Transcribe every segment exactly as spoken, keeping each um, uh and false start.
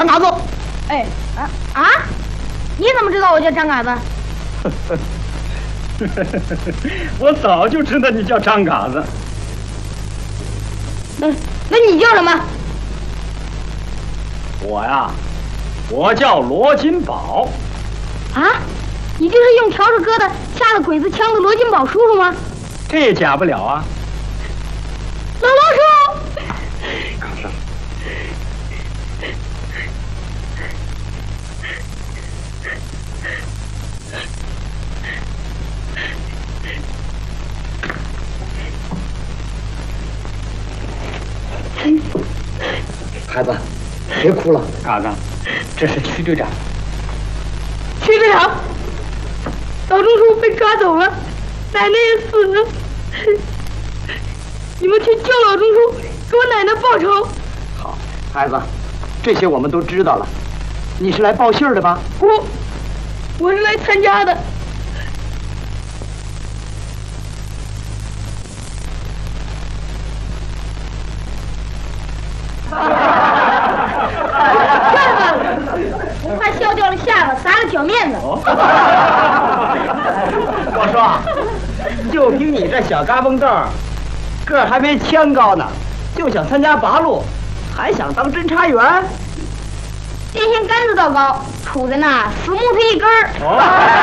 嘎子。 哎啊啊！你怎么知道我叫张嘎子？ 我早就知道你叫张嘎子。 那那你叫什么？ 我呀，我叫罗金宝。 啊，你就是用笤帚疙瘩下了鬼子枪的罗金宝叔叔吗？ 这假不了啊。 老老叔， 嘎子。孩子，别哭了。嘎子，这是曲队长。 曲队长，老钟叔被抓走了，奶奶也死了。你们去救老钟叔，给我奶奶报仇。 好，孩子，这些我们都知道了。你是来报信儿的吧？ 不，我是来参加的。算了吧，我怕笑掉了下巴，砸了脚面子。 哦、我说，就凭你这小嘎嘣豆儿，个儿还没枪高呢，就想参加拔路，还想当侦查员？ 电线杆子倒高，杵在那死木头一根儿。 哦、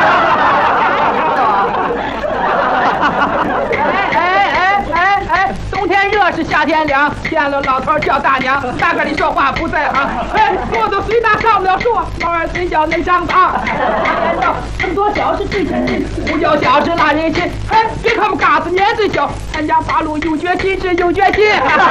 哎哎哎哎哎！冬天热是夏天凉，见了老头叫大娘，大个你说话不在行。哎，骆驼虽大上不了树，猫儿虽小能上堂。这么多小事最亲近，不叫小事拉人心。哎，别看我们嘎子年岁小，参加八路有决心是有决心。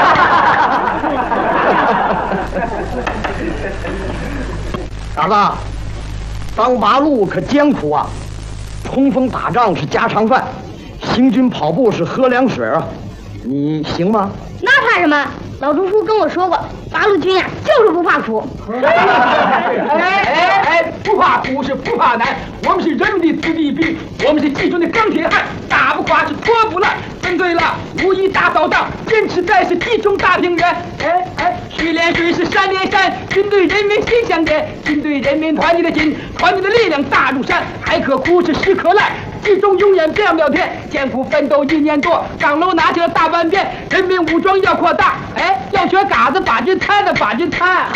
嘎子，当八路可艰苦啊！冲锋打仗是家常饭，行军跑步是喝凉水啊！你行吗？ 那怕什么？老钟叔跟我说过，八路军呀、啊、就是不怕苦。 哎哎哎，不怕苦是不怕难，我们是人民的子弟兵，我们是基中的钢铁汉，打不垮是拖不烂。分对了，无意大扫荡，坚持在是地中大平原。哎哎，水连水是山连山，军队人民心相连，军队人民团结的心，团结的力量大如山，海可枯是石可烂。集中永远变不了天，艰苦奋斗一年多，岗楼拿起了大半边，人民武装要扩大，哎，要学嘎子把军摊的把军摊。啊！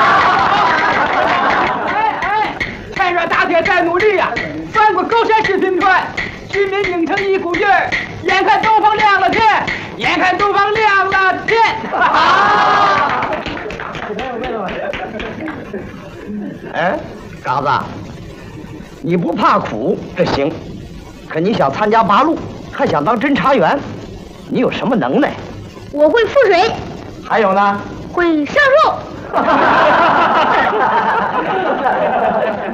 哎哎，趁热打铁再努力呀、啊，翻过高山是平川，居民拧成一股劲儿，眼看东方亮了天，眼看东方亮了天。啊！ 哎，嘎子，你不怕苦这行。可你想参加八路，还想当侦查员，你有什么能耐？ 我会覆水， 还有呢？ 会上树。